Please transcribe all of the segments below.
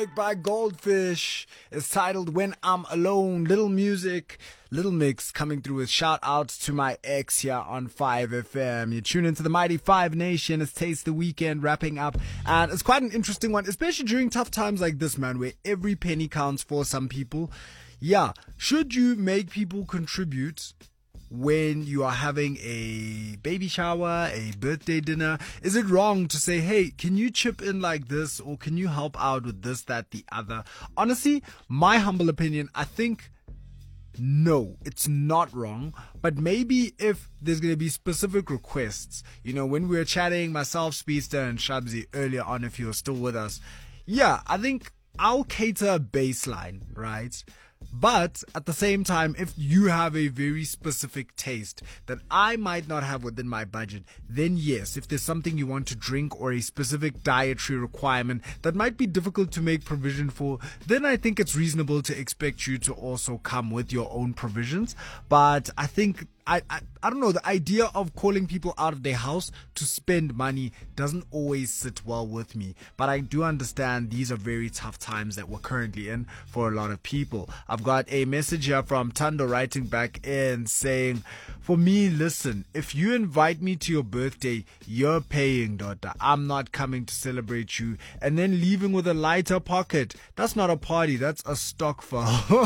By Goldfish is titled When I'm Alone. Little music, little mix coming through with shout outs to my ex here on 5FM. You tune into the Mighty 5 Nation. It's Taste the Weekend wrapping up, and it's quite an interesting one, especially during tough times like this, man, where every penny counts for some people. Yeah, should you make people contribute when you are having a baby shower, a birthday dinner? Is it wrong to say, hey, can you chip in like this, or can you help out with this, that, the other? Honestly, my humble opinion, I think no, it's not wrong. But maybe if there's going to be specific requests, you know, when we were chatting, myself, Speedster, and Shabzi earlier on, if you're still with us, yeah, I think I'll cater a baseline, right? But at the same time, if you have a very specific taste that I might not have within my budget, then yes, if there's something you want to drink or a specific dietary requirement that might be difficult to make provision for, then I think it's reasonable to expect you to also come with your own provisions. But I think I don't know, the idea of calling people out of their house to spend money doesn't always sit well with me. But I do understand these are very tough times that we're currently in for a lot of people. I've got a message here from Tando writing back in saying, for me, listen, if you invite me to your birthday, you're paying, daughter. I'm not coming to celebrate you and then leaving with a lighter pocket. That's not a party, that's a stock file.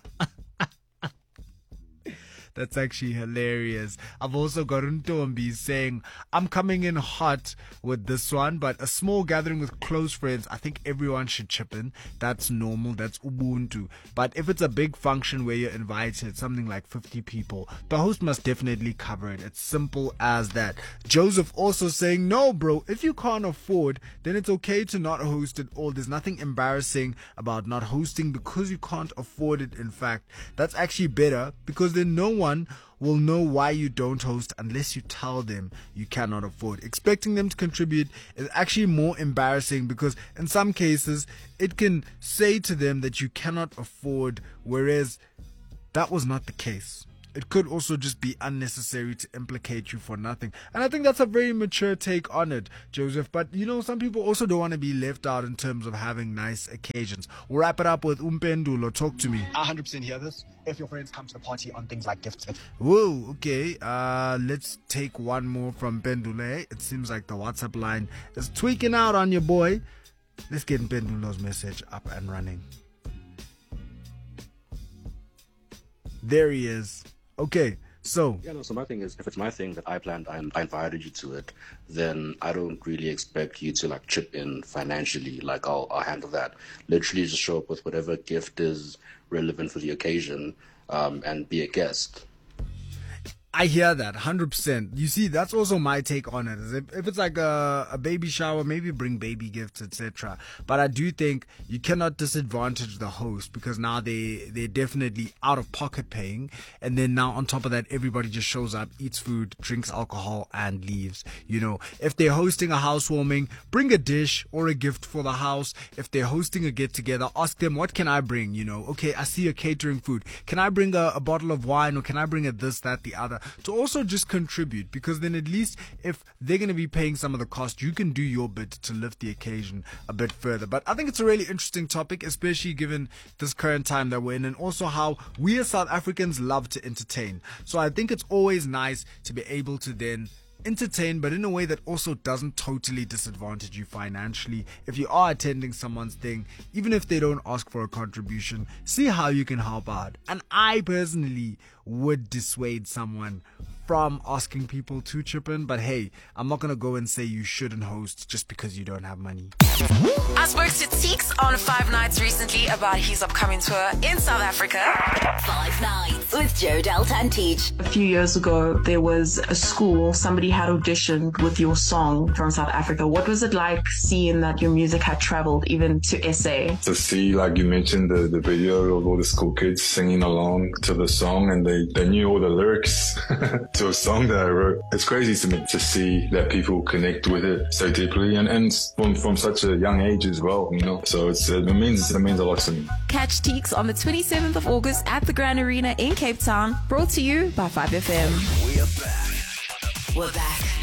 That's actually hilarious. I've also got Ntombi saying, I'm coming in hot with this one, but a small gathering with close friends, I think everyone should chip in. That's normal. That's Ubuntu. But if it's a big function where you're invited, something like 50 people, the host must definitely cover it. It's simple as that. Joseph also saying, no, bro, if you can't afford, then it's okay to not host at all. There's nothing embarrassing about not hosting because you can't afford it. In fact, that's actually better, because then no one will know why you don't host unless you tell them you cannot afford. Expecting them to contribute is actually more embarrassing, because in some cases it can say to them that you cannot afford, whereas that was not the case. It could also just be unnecessary to implicate you for nothing. And I think that's a very mature take on it, Joseph. But, you know, some people also don't want to be left out in terms of having nice occasions. We'll wrap it up with Umpendulo. Talk to me. I 100% hear this. If your friends come to the party on things like gifts. Whoa, okay. Let's take one more from Pendule. It seems like the WhatsApp line is tweaking out on your boy. Let's get Pendulo's message up and running. There he is. Okay, so my thing is, if it's my thing that I planned and I invited you to it, then I don't really expect you to like chip in financially. Like I'll handle that. Literally just show up with whatever gift is relevant for the occasion, and be a guest. I hear that 100%. You see, that's also my take on it. Is if it's like a baby shower, maybe bring baby gifts, etc. But I do think you cannot disadvantage the host, because now they're definitely out of pocket paying, and then now on top of that, everybody just shows up, eats food, drinks alcohol, and leaves. You know, if they're hosting a housewarming, bring a dish or a gift for the house. If they're hosting a get together, ask them, what can I bring? You know, okay, I see you're catering food. Can I bring a bottle of wine, or can I bring a this, that, the other? To also just contribute, because then at least if they're going to be paying some of the cost, you can do your bit to lift the occasion a bit further. But I think it's a really interesting topic, especially given this current time that we're in, and also how we as South Africans love to entertain. So I think it's always nice to be able to then entertain, but in a way that also doesn't totally disadvantage you financially. If you are attending someone's thing, even if they don't ask for a contribution, see how you can help out. And I personally would dissuade someone from asking people to chip in, but hey, I'm not gonna go and say you shouldn't host just because you don't have money. I spoke to Teeks on 5 Nights recently about his upcoming tour in South Africa. 5 Nights with Joe Delta and Teach. A few years ago, there was a school, somebody had auditioned with your song from South Africa. What was it like seeing that your music had traveled even to SA? To see, like you mentioned, the video of all the school kids singing along to the song, and they knew all the lyrics to a song that I wrote. It's crazy to me to see that people connect with it so deeply, and from such a young age as well, you know. So it means a lot to me. Catch Teeks on the 27th of August at the Grand Arena in Cape Town. Brought to you by 5FM. We're back.